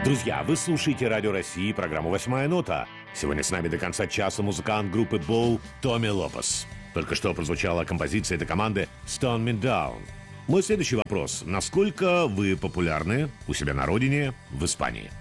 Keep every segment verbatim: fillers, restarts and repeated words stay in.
Друзья, вы слушаете Радио России, программу «Восьмая нота». Сегодня с нами до конца часа музыкант группы Bow Томми Лопес. Только что прозвучала композиция этой команды «Stone Me Down». Мой следующий вопрос. Насколько вы популярны у себя на родине, в Испании?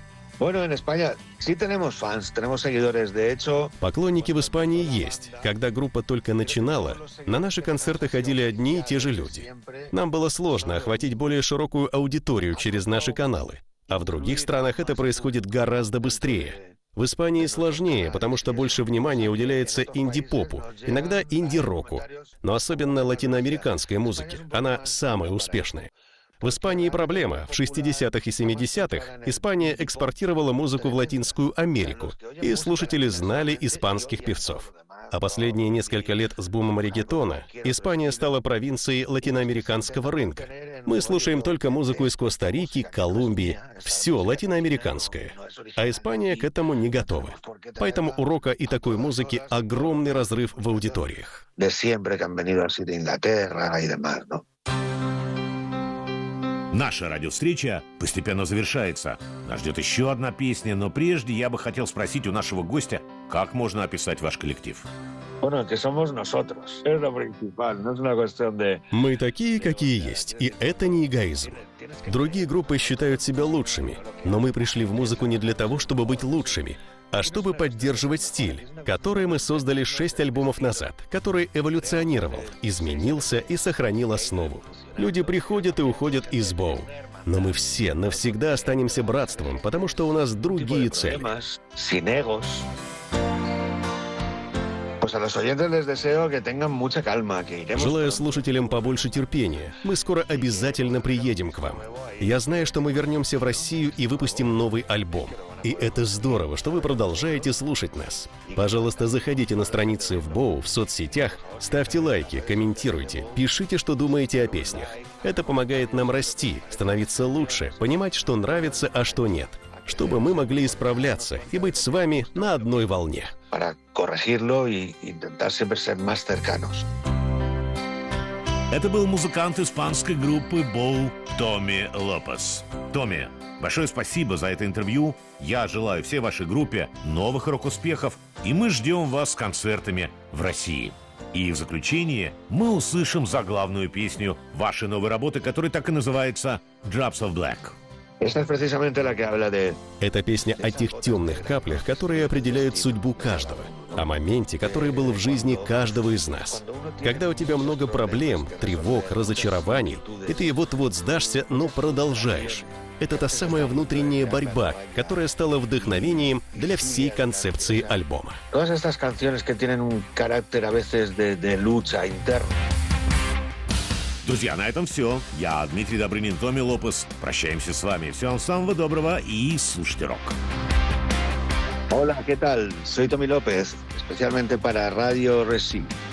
Поклонники в Испании есть. Когда группа только начинала, на наши концерты ходили одни и те же люди. Нам было сложно охватить более широкую аудиторию через наши каналы. А в других странах это происходит гораздо быстрее. В Испании сложнее, потому что больше внимания уделяется инди-попу, иногда инди-року, но особенно латиноамериканской музыке. Она самая успешная. В Испании проблема. В шестидесятых и семидесятых Испания экспортировала музыку в Латинскую Америку, и слушатели знали испанских певцов. А последние несколько лет с бумом реггетона Испания стала провинцией латиноамериканского рынка. Мы слушаем только музыку из Коста-Рики, Колумбии, все латиноамериканское. А Испания к этому не готова. Поэтому у рока и такой музыки огромный разрыв в аудиториях. Наша радиовстреча постепенно завершается. Нас ждет еще одна песня, но прежде я бы хотел спросить у нашего гостя, как можно описать ваш коллектив? Мы такие, какие есть, и это не эгоизм. Другие группы считают себя лучшими, но мы пришли в музыку не для того, чтобы быть лучшими, а чтобы поддерживать стиль, который мы создали шесть альбомов назад, который эволюционировал, изменился и сохранил основу. Люди приходят и уходят из Bow, но мы все навсегда останемся братством, потому что у нас другие цели. Желаю слушателям побольше терпения. Мы скоро обязательно приедем к вам. Я знаю, что мы вернемся в Россию и выпустим новый альбом. И это здорово, что вы продолжаете слушать нас. Пожалуйста, заходите на страницы в Bow в соцсетях, ставьте лайки, комментируйте, пишите, что думаете о песнях. Это помогает нам расти, становиться лучше, понимать, что нравится, а что нет, чтобы мы могли исправляться и быть с вами на одной волне. Это был музыкант испанской группы Bow Томми Лопес. Томми, большое спасибо за это интервью. Я желаю всей вашей группе новых рок-успехов, и мы ждем вас с концертами в России. И в заключение мы услышим заглавную песню вашей новой работы, которая так и называется «Drops of Black». Это песня о тех темных каплях, которые определяют судьбу каждого, о моменте, который был в жизни каждого из нас. Когда у тебя много проблем, тревог, разочарований, и ты вот-вот сдашься, но продолжаешь. Это та самая внутренняя борьба, которая стала вдохновением для всей концепции альбома. Друзья, на этом все. Я Дмитрий Добрынин, Томми Лопес. Прощаемся с вами. Всего вам самого доброго и слушайте рок. Hola, ¿qué tal? Soy Tommy López, especialmente para Radio Recife.